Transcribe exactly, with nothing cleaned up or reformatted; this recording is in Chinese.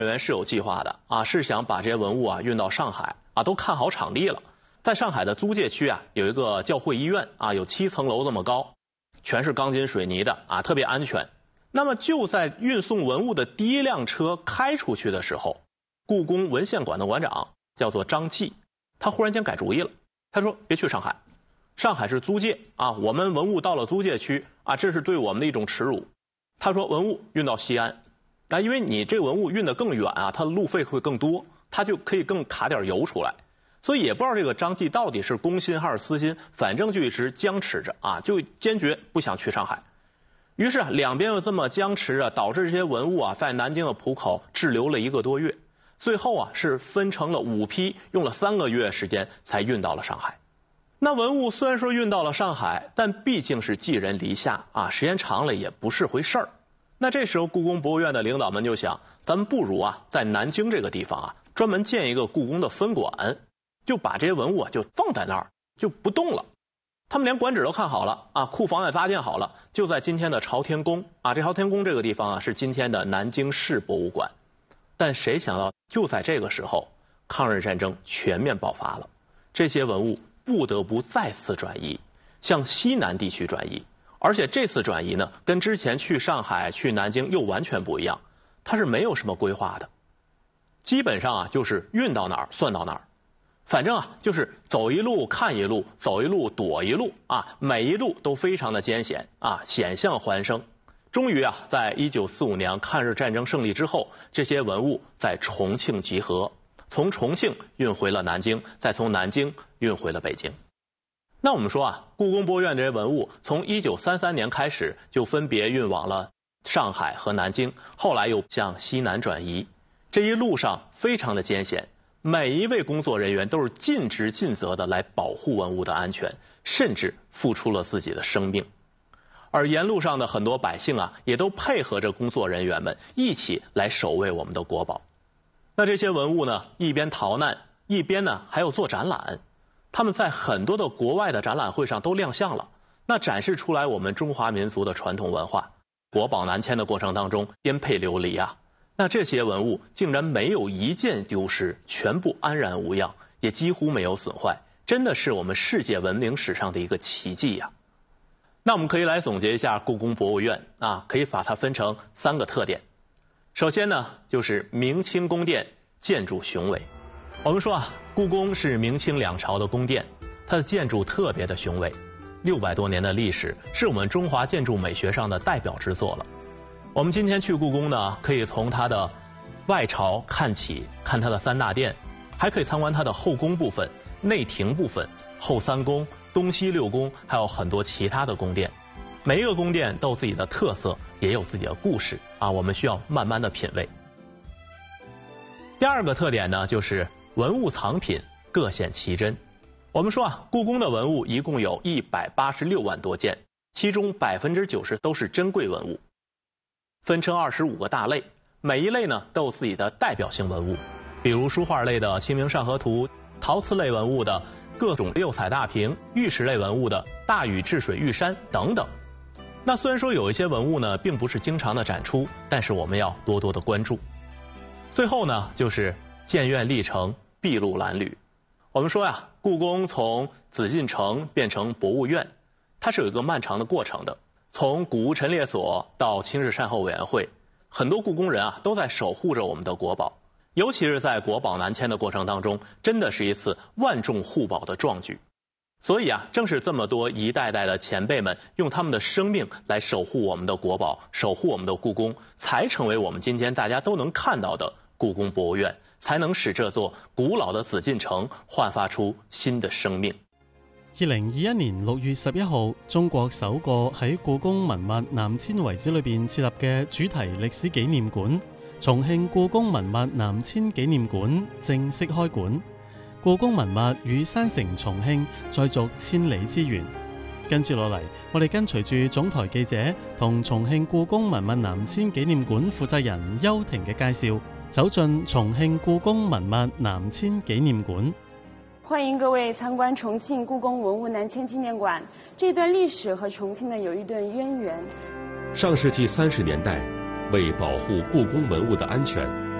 人员是有计划的啊，是想把这些文物啊运到上海啊，都看好场地了。在上海的租界区啊，有一个教会医院啊，有七层楼这么高，全是钢筋水泥的啊，特别安全。那么就在运送文物的第一辆车开出去的时候，故宫文献馆的馆长叫做张继，他忽然间改主意了，他说别去上海，上海是租界啊，我们文物到了租界区啊，这是对我们的一种耻辱。他说文物运到西安，那因为你这文物运得更远啊，它的路费会更多，他就可以更卡点油出来。所以也不知道这个张继到底是公心还是私心，反正就一直僵持着啊，就坚决不想去上海。于是啊，两边又这么僵持着，导致这些文物啊在南京的浦口滞留了一个多月，最后啊是分成了五批，用了三个月时间才运到了上海。那文物虽然说运到了上海，但毕竟是寄人篱下啊，时间长了也不是回事儿。那这时候故宫博物院的领导们就想，咱们不如啊在南京这个地方啊专门建一个故宫的分馆，就把这些文物啊就放在那儿就不动了。他们连馆址都看好了啊，库房也搭建好了，就在今天的朝天宫啊。这朝天宫这个地方啊是今天的南京市博物馆。但谁想到就在这个时候，抗日战争全面爆发了，这些文物不得不再次转移，向西南地区转移。而且这次转移呢，跟之前去上海、去南京又完全不一样，它是没有什么规划的，基本上啊就是运到哪儿算到哪儿。反正啊，就是走一路看一路，走一路躲一路啊，每一路都非常的艰险啊，险象环生。终于啊，在一九四五年抗日战争胜利之后，这些文物在重庆集合，从重庆运回了南京，再从南京运回了北京。那我们说啊，故宫博物院这些文物从一九三三年开始就分别运往了上海和南京，后来又向西南转移。这一路上非常的艰险。每一位工作人员都是尽职尽责的来保护文物的安全，甚至付出了自己的生命。而沿路上的很多百姓啊，也都配合着工作人员们一起来守卫我们的国宝。那这些文物呢，一边逃难，一边呢还要做展览。他们在很多的国外的展览会上都亮相了，那展示出来我们中华民族的传统文化。国宝南迁的过程当中，颠沛流离啊。那这些文物竟然没有一件丢失，全部安然无恙，也几乎没有损坏，真的是我们世界文明史上的一个奇迹呀。那我们可以来总结一下故宫博物院啊，可以把它分成三个特点。首先呢，就是明清宫殿建筑雄伟。我们说啊，故宫是明清两朝的宫殿，它的建筑特别的雄伟，六百多年的历史，是我们中华建筑美学上的代表之作了。我们今天去故宫呢，可以从它的外朝看起，看它的三大殿，还可以参观它的后宫部分、内廷部分、后三宫、东西六宫，还有很多其他的宫殿。每一个宫殿都有自己的特色，也有自己的故事啊，我们需要慢慢的品味。第二个特点呢，就是文物藏品各显奇珍。我们说啊，故宫的文物一共有一百八十六万多件，其中百分之九十都是珍贵文物。分成二十五个大类，每一类呢都有自己的代表性文物，比如书画类的《清明上河图》，陶瓷类文物的各种六彩大瓶，玉石类文物的大禹治水玉山等等。那虽然说有一些文物呢并不是经常的展出，但是我们要多多的关注。最后呢，就是建院历程筚路蓝缕。我们说呀，故宫从紫禁城变成博物院，它是有一个漫长的过程的。从古物陈列所到清日善后委员会，很多故宫人啊都在守护着我们的国宝，尤其是在国宝南迁的过程当中，真的是一次万众护宝的壮举。所以啊，正是这么多一代代的前辈们用他们的生命来守护我们的国宝，守护我们的故宫，才成为我们今天大家都能看到的故宫博物院，才能使这座古老的紫禁城焕发出新的生命。 二零二一年六月十一號，中國首個喺故宮文物南遷遺址裏邊設立嘅主題歷史紀念館——重慶故宮文物南遷紀念館正式開館。故宮文物與山城重慶再續千里之緣。跟住落嚟，我哋跟隨住總台記者同重慶故宮文物南遷紀念館負責人邱婷嘅介紹，走進重慶故宮文物南遷紀念館。 欢迎各位参观重庆故宫文物南迁纪念馆。这段历史和重庆呢有一段渊源。 上世纪三十年代，为保护故宫文物的安全，